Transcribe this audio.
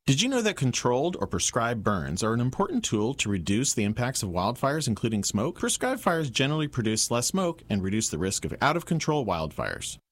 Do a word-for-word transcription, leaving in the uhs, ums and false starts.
Did you know that controlled or prescribed burns are an important tool to reduce the impacts of wildfires, including smoke? Prescribed fires generally produce less smoke and reduce the risk of out-of-control wildfires.